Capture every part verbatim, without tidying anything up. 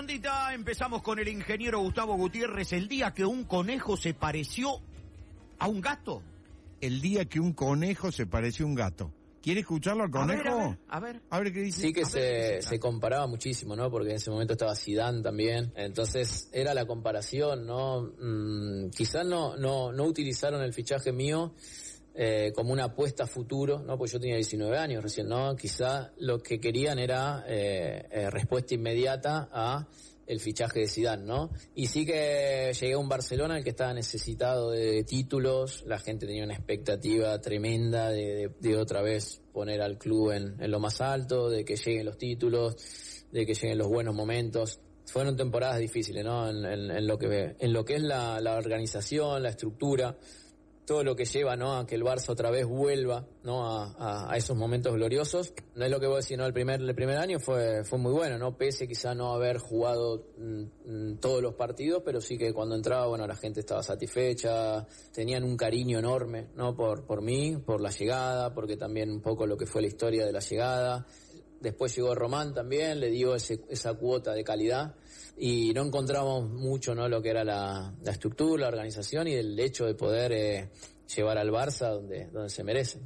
rondita, empezamos con el ingeniero Gustavo Gutiérrez. El día que un conejo se pareció a un gato. El día que un conejo se pareció a un gato. ¿Quiere escucharlo al conejo? A ver, a ver, a ver. A ver qué dice. Sí que A se, ver, se comparaba muchísimo, ¿no? Porque en ese momento estaba Zidane también. Entonces era la comparación, ¿no? Mm, quizás no, no, no utilizaron el fichaje mío eh, como una apuesta a futuro, ¿no? Porque yo tenía diecinueve años recién, ¿no? Quizás lo que querían era eh, eh, respuesta inmediata a el fichaje de Zidane, ¿no? Y sí que llegué a un Barcelona el que estaba necesitado de títulos, la gente tenía una expectativa tremenda de, de, de otra vez poner al club en, en lo más alto, de que lleguen los títulos, de que lleguen los buenos momentos. Fueron temporadas difíciles, ¿no? En, en, en lo que en lo que es la, la organización, la estructura, todo lo que lleva, ¿no? A que el Barça otra vez vuelva, ¿no? A, a, a esos momentos gloriosos. No es lo que vos decís, ¿no? El primer, el primer año fue, fue muy bueno, ¿no? Pese quizá no haber jugado mm, todos los partidos, pero sí que cuando entraba, bueno, la gente estaba satisfecha, tenían un cariño enorme, ¿no? Por, por mí, por la llegada, porque también un poco lo que fue la historia de la llegada. Después llegó Román también, le dio ese, esa cuota de calidad y no encontramos mucho, ¿no? Lo que era la, la estructura, la organización y el hecho de poder eh, llevar al Barça donde, donde se merece.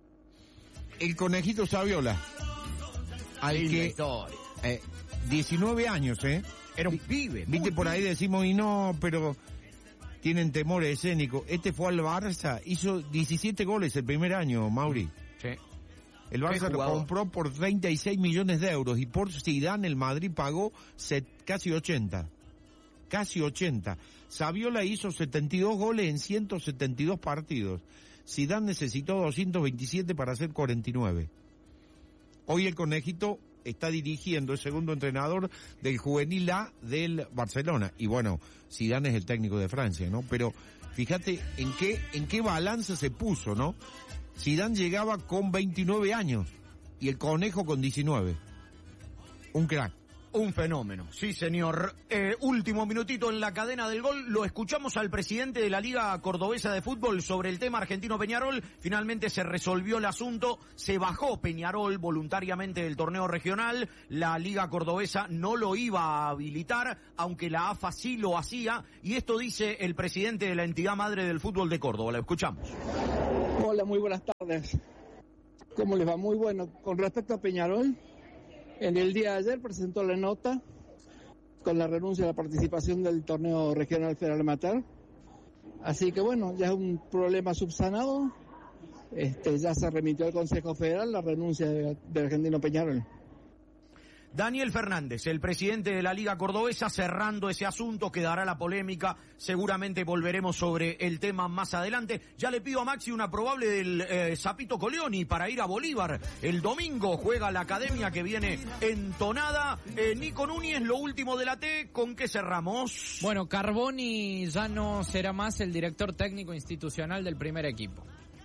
El conejito Saviola. Al que, eh, diecinueve años, ¿eh? Era un pibe. Viste, por ahí decimos, y no, pero tienen temor escénico. Este fue al Barça, hizo diecisiete goles el primer año, Mauri. Sí. El Barça lo compró por treinta y seis millones de euros y por Zidane el Madrid pagó set, casi ochenta. Casi ochenta. Saviola hizo setenta y dos goles en ciento setenta y dos partidos. Zidane necesitó doscientos veintisiete para hacer cuarenta y nueve. Hoy el conejito está dirigiendo, el segundo entrenador del juvenil A del Barcelona. Y bueno, Zidane es el técnico de Francia, ¿no? Pero fíjate en qué, en qué balanza se puso, ¿no? Zidane llegaba con veintinueve años y el conejo con diecinueve. Un crack. Un fenómeno, sí señor. Eh, último minutito en la cadena del gol. Lo escuchamos al presidente de la Liga Cordobesa de Fútbol sobre el tema Argentino Peñarol. Finalmente se resolvió el asunto. Se bajó Peñarol voluntariamente del torneo regional. La Liga Cordobesa no lo iba a habilitar, aunque la A F A sí lo hacía. Y esto dice el presidente de la entidad madre del fútbol de Córdoba. Lo escuchamos. Hola, muy buenas tardes. ¿Cómo les va? Muy bueno. Con respecto a Peñarol, en el día de ayer presentó la nota con la renuncia a la participación del torneo regional Federal Amateur. Así que bueno, ya es un problema subsanado. Este, ya se remitió al Consejo Federal la renuncia de, de Argentino Peñarol. Daniel Fernández, el presidente de la Liga Cordobesa, cerrando ese asunto, quedará la polémica, seguramente volveremos sobre el tema más adelante. Ya le pido a Maxi una probable del eh, Zapito Coleoni para ir a Bolívar. El domingo juega la academia que viene entonada. Eh, Nico Núñez, lo último de la T, ¿con qué cerramos? Bueno, Carboni ya no será más el director técnico institucional del primer equipo.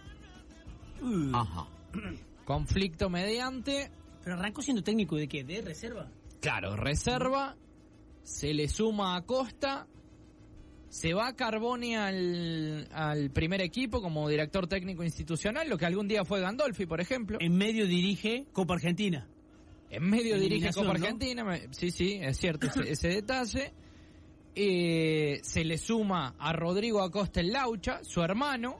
Uh. Ajá. Conflicto mediante... ¿Pero arrancó siendo técnico de qué? ¿De reserva? Claro, reserva, se le suma a Costa, se va Carboni al, al primer equipo como director técnico institucional, lo que algún día fue Gandolfi, por ejemplo. En medio dirige Copa Argentina. En medio dirige Copa ¿no? Argentina, sí, sí, es cierto ese, ese detalle. Eh, se le suma a Rodrigo Acosta el Laucha, su hermano,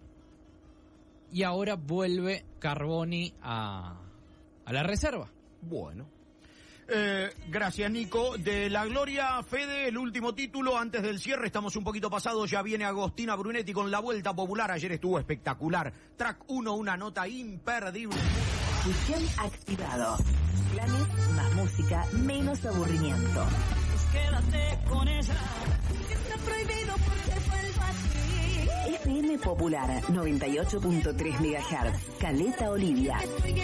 y ahora vuelve Carboni a... a la reserva. Bueno. Eh, gracias, Nico. De la Gloria, Fede, el último título antes del cierre. Estamos un poquito pasados. Ya viene Agostina Brunetti con la Vuelta Popular. Ayer estuvo espectacular. Track uno, una nota imperdible. Fusión activado. Planes más música, menos aburrimiento. Quédate con ella. Está prohibido porque vuelva a ti. F M Popular, noventa y ocho punto tres megahertz. Caleta Olivia.